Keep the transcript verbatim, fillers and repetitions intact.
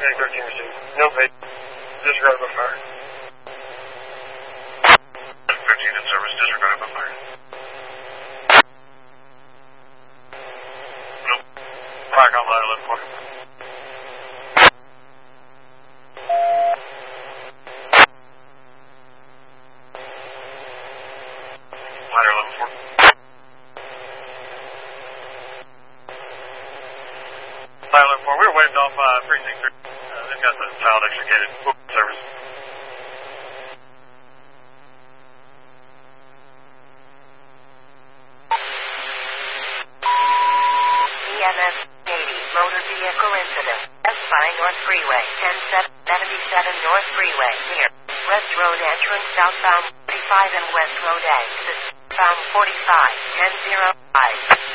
J thirteen received. No pay. Disregarded by fire. thirteen in service, disregarded by fire. Nope. Fire on ladder eleven four. Ladder eleven four. Ladder eleven four, we were waved off uh, precinct three. Uh, they've got the child extricated. Service. E M S eighty, motor vehicle incident. S five North Freeway, ten seventy-seven North Freeway, near West Road entrance southbound forty-five and West Road exit, bound forty-five, ten oh five.